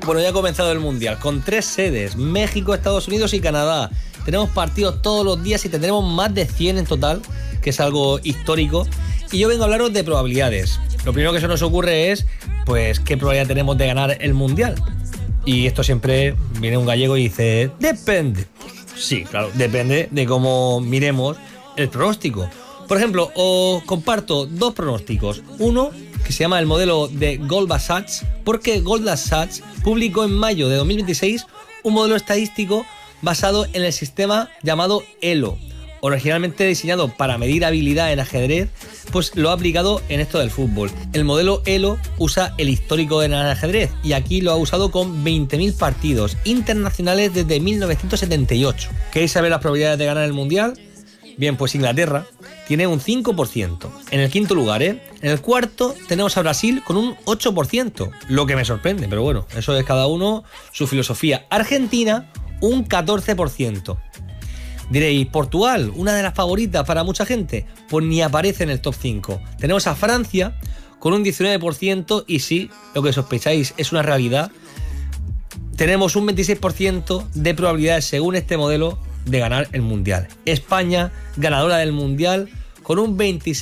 Bueno, ya ha comenzado el Mundial, con 3 sedes, México, Estados Unidos y Canadá. Tenemos partidos todos los días y tendremos más de 100 en total, que es algo histórico. Y yo vengo a hablaros de probabilidades. Lo primero que se nos ocurre es, pues, ¿qué probabilidad tenemos de ganar el Mundial? Y esto siempre viene un gallego y dice, depende. Sí, claro, depende de cómo miremos el pronóstico. Por ejemplo, os comparto 2 pronósticos. Uno, que se llama el modelo de Goldman Sachs, porque Goldman Sachs publicó en mayo de 2026 un modelo estadístico basado en el sistema llamado ELO. Originalmente diseñado para medir habilidad en ajedrez, pues lo ha aplicado en esto del fútbol. El modelo ELO usa el histórico en el ajedrez y aquí lo ha usado con 20.000 partidos internacionales desde 1978. ¿Queréis saber las probabilidades de ganar el Mundial? Bien, pues Inglaterra tiene un 5%. En el quinto lugar, En el cuarto tenemos a Brasil con un 8%, lo que me sorprende, pero bueno, eso es cada uno su filosofía. Argentina, un 14%. Diréis, Portugal, una de las favoritas para mucha gente, pues ni aparece en el top 5. Tenemos a Francia con un 19% y sí, lo que sospecháis es una realidad. Tenemos un 26% de probabilidades según este modelo de ganar el Mundial. España, ganadora del Mundial, con un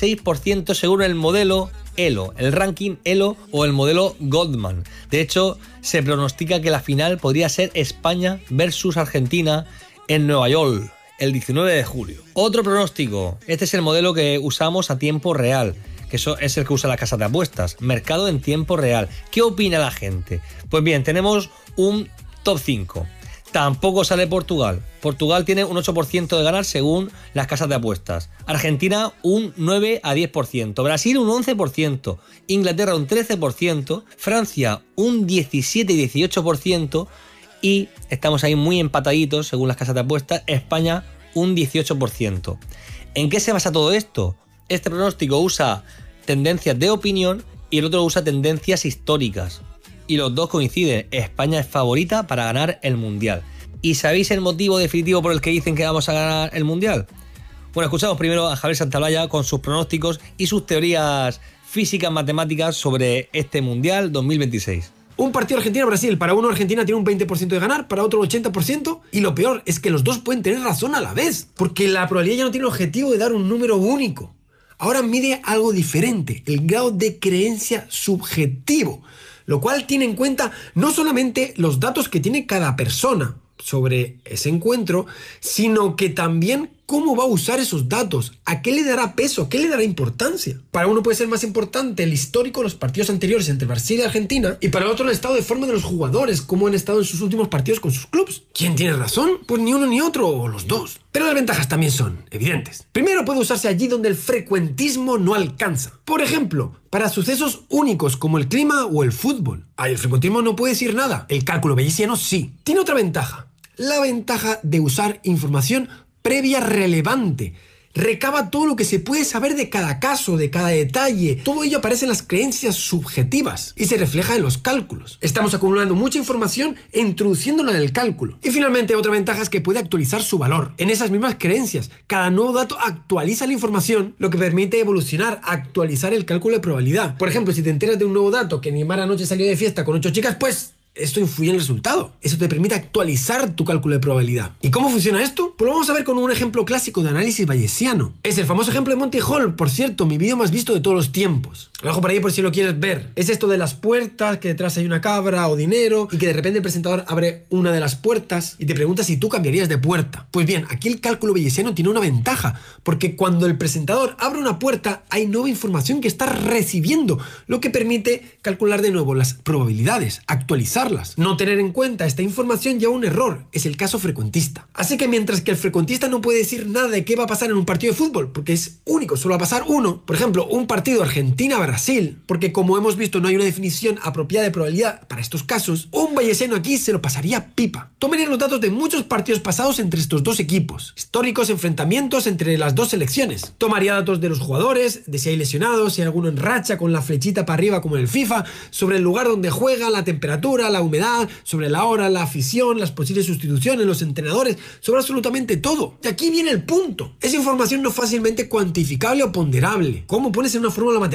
26% según el modelo ELO, el ranking ELO o el modelo Goldman. De hecho, se pronostica que la final podría ser España versus Argentina en Nueva York, el 19 de julio. Otro pronóstico, este es el modelo que usamos a tiempo real, que eso es el que usa la casa de apuestas, mercado en tiempo real. ¿Qué opina la gente? Pues bien, tenemos un top 5. Tampoco sale Portugal. Portugal tiene un 8% de ganar según las casas de apuestas. Argentina un 9 a 10%. Brasil un 11%. Inglaterra un 13%. Francia un 17 y 18%. Y estamos ahí muy empataditos según las casas de apuestas. España un 18%. ¿En qué se basa todo esto? Este pronóstico usa tendencias de opinión y el otro usa tendencias históricas. Y los dos coinciden, España es favorita para ganar el Mundial. ¿Y sabéis el motivo definitivo por el que dicen que vamos a ganar el Mundial? Bueno, escuchamos primero a Javier Santaolalla con sus pronósticos y sus teorías físicas, matemáticas sobre este Mundial 2026. Un partido Argentina-Brasil, para uno Argentina tiene un 20% de ganar, para otro un 80%, y lo peor es que los dos pueden tener razón a la vez, porque la probabilidad ya no tiene el objetivo de dar un número único. Ahora mide algo diferente, el grado de creencia subjetivo, lo cual tiene en cuenta no solamente los datos que tiene cada persona sobre ese encuentro, sino que también cómo va a usar esos datos, a qué le dará peso, qué le dará importancia. Para uno puede ser más importante el histórico de los partidos anteriores entre Brasil y Argentina, y para el otro el estado de forma de los jugadores, cómo han estado en sus últimos partidos con sus clubes. ¿Quién tiene razón? Pues ni uno ni otro, o los dos. Pero las ventajas también son evidentes. Primero, puede usarse allí donde el frecuentismo no alcanza. Por ejemplo, para sucesos únicos como el clima o el fútbol. Ahí el frecuentismo no puede decir nada. El cálculo bayesiano sí. Tiene otra ventaja. La ventaja de usar información previa relevante. Recaba todo lo que se puede saber de cada caso, de cada detalle. Todo ello aparece en las creencias subjetivas y se refleja en los cálculos. Estamos acumulando mucha información e introduciéndola en el cálculo. Y finalmente, otra ventaja es que puede actualizar su valor. En esas mismas creencias, cada nuevo dato actualiza la información, lo que permite evolucionar, actualizar el cálculo de probabilidad. Por ejemplo, si te enteras de un nuevo dato, que Neymar anoche salió de fiesta con 8 chicas, pues esto influye en el resultado. Eso te permite actualizar tu cálculo de probabilidad. ¿Y cómo funciona esto? Pues lo vamos a ver con un ejemplo clásico de análisis bayesiano. Es el famoso ejemplo de Monty Hall, por cierto, mi vídeo más visto de todos los tiempos. Lo dejo por ahí por si lo quieres ver. Es esto de las puertas, que detrás hay una cabra o dinero, y que de repente el presentador abre una de las puertas y te pregunta si tú cambiarías de puerta. Pues bien, aquí el cálculo bayesiano tiene una ventaja, porque cuando el presentador abre una puerta hay nueva información que está recibiendo, lo que permite calcular de nuevo las probabilidades, actualizar. No tener en cuenta esta información lleva un error, es el caso frecuentista. Así que mientras que el frecuentista no puede decir nada de qué va a pasar en un partido de fútbol, porque es único, solo va a pasar uno, por ejemplo, un partido Argentina-Brasil, porque como hemos visto no hay una definición apropiada de probabilidad para estos casos, un bayesiano aquí se lo pasaría pipa. Tomaría los datos de muchos partidos pasados entre estos dos equipos, históricos enfrentamientos entre las dos selecciones. Tomaría datos de los jugadores, de si hay lesionados, si hay alguno en racha con la flechita para arriba como en el FIFA, sobre el lugar donde juega, la temperatura, la humedad, sobre la hora, la afición, las posibles sustituciones, los entrenadores, sobre absolutamente todo. Y aquí viene el punto. Esa información no es fácilmente cuantificable o ponderable. ¿Cómo pones en una fórmula matemática el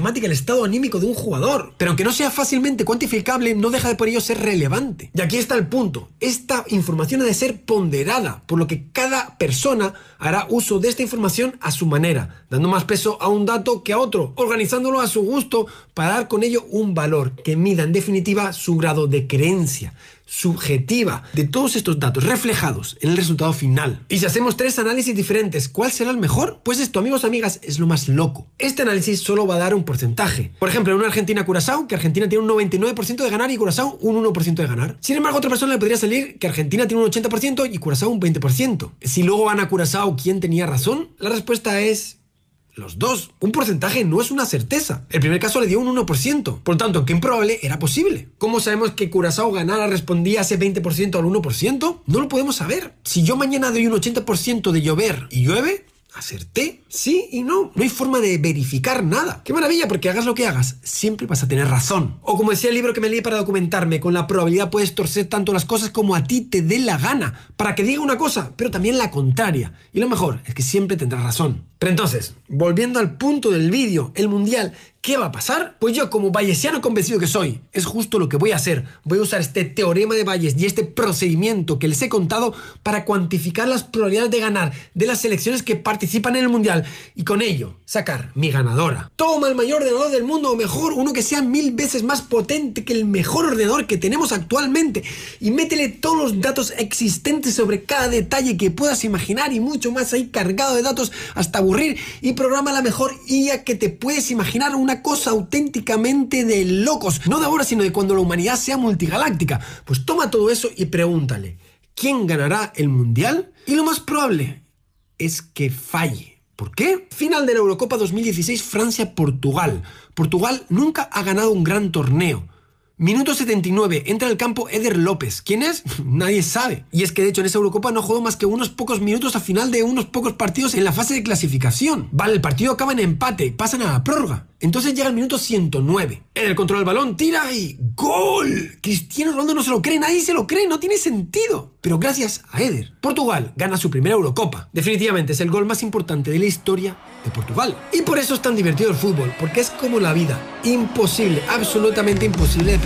estado anímico de un jugador. Pero aunque no sea fácilmente cuantificable, no deja de por ello ser relevante. Y aquí está el punto. Esta información ha de ser ponderada, por lo que cada persona hará uso de esta información a su manera, dando más peso a un dato que a otro, organizándolo a su gusto para dar con ello un valor que mida en definitiva su grado de creencia subjetiva de todos estos datos reflejados en el resultado final. Y si hacemos 3 análisis diferentes, ¿cuál será el mejor? Pues esto, amigos, amigas, es lo más loco. Este análisis solo va a dar un porcentaje. Por ejemplo, en una Argentina-Curazao, que Argentina tiene un 99% de ganar y Curazao un 1% de ganar. Sin embargo, a otra persona le podría salir que Argentina tiene un 80% y Curazao un 20%. Si luego van a Curazao, ¿quién tenía razón? La respuesta es los dos. Un porcentaje no es una certeza. El primer caso le dio un 1%. Por lo tanto, qué improbable era posible. ¿Cómo sabemos que Curazao ganara respondía ese 20% al 1%? No lo podemos saber. Si yo mañana doy un 80% de llover y llueve, ¿acerté? Sí y no. No hay forma de verificar nada. ¡Qué maravilla! Porque hagas lo que hagas, siempre vas a tener razón. O como decía el libro que me leí para documentarme, con la probabilidad puedes torcer tanto las cosas como a ti te dé la gana, para que diga una cosa, pero también la contraria. Y lo mejor es que siempre tendrás razón. Pero entonces, volviendo al punto del vídeo, el Mundial, ¿qué va a pasar? Pues yo, como bayesiano convencido que soy, es justo lo que voy a hacer. Voy a usar este teorema de Bayes y este procedimiento que les he contado para cuantificar las probabilidades de ganar de las selecciones que participan en el Mundial y con ello sacar mi ganadora. Toma el mayor ordenador del mundo, o mejor, uno que sea 1000 veces más potente que el mejor ordenador que tenemos actualmente, y métele todos los datos existentes sobre cada detalle que puedas imaginar y mucho más ahí cargado de datos hasta aburrir, y programa la mejor IA que te puedes imaginar, una cosa auténticamente de locos, no de ahora sino de cuando la humanidad sea multigaláctica. Pues toma todo eso y pregúntale, ¿quién ganará el Mundial? Y lo más probable es que falle. ¿Por qué? Final de la Eurocopa 2016, Francia-Portugal. Portugal nunca ha ganado un gran torneo. Minuto 79, entra al campo Eder López. ¿Quién es? Nadie sabe. Y es que de hecho en esa Eurocopa no jugó más que unos pocos minutos a final de unos pocos partidos en la fase de clasificación. Vale, el partido acaba en empate, pasan a la prórroga. Entonces llega el minuto 109. En el control del balón, tira y ¡gol! Cristiano Ronaldo no se lo cree, nadie se lo cree, no tiene sentido. Pero gracias a Eder, Portugal gana su primera Eurocopa. Definitivamente es el gol más importante de la historia de Portugal. Y por eso es tan divertido el fútbol, porque es como la vida. Imposible, absolutamente imposible de